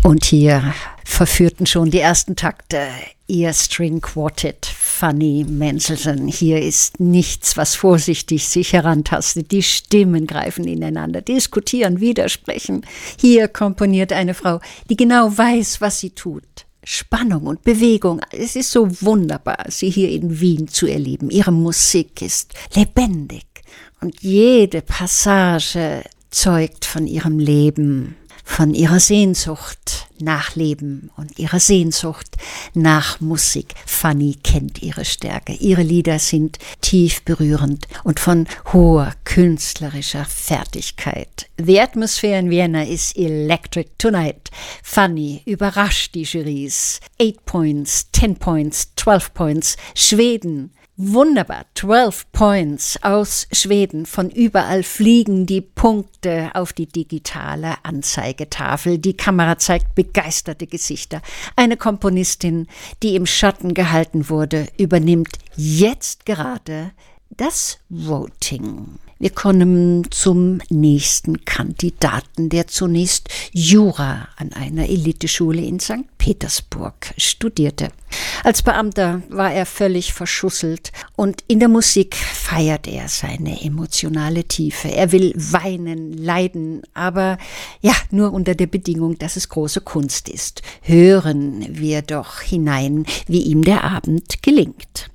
Und hier verführten schon die ersten Takte ihr String Quartet Fanny Mendelssohn. Hier ist nichts, was vorsichtig sich herantastet. Die Stimmen greifen ineinander, diskutieren, widersprechen. Hier komponiert eine Frau, die genau weiß, was sie tut. Spannung und Bewegung, es ist so wunderbar, sie hier in Wien zu erleben. Ihre Musik ist lebendig und jede Passage zeugt von ihrem Leben, von ihrer Sehnsucht nach Leben und ihrer Sehnsucht nach Musik. Fanny kennt ihre Stärke. Ihre Lieder sind tief berührend und von hoher künstlerischer Fertigkeit. The atmosphere in Vienna is electric tonight. Fanny überrascht die Jurys. 8 points, 10 points, 12 points. Schweden. Wunderbar, 12 Points aus Schweden. Von überall fliegen die Punkte auf die digitale Anzeigetafel. Die Kamera zeigt begeisterte Gesichter. Eine Komponistin, die im Schatten gehalten wurde, übernimmt jetzt gerade das Voting. Wir kommen zum nächsten Kandidaten, der zunächst Jura an einer Eliteschule in St. Petersburg studierte. Als Beamter war er völlig verschusselt und in der Musik feiert er seine emotionale Tiefe. Er will weinen, leiden, aber ja, nur unter der Bedingung, dass es große Kunst ist. Hören wir doch hinein, wie ihm der Abend gelingt.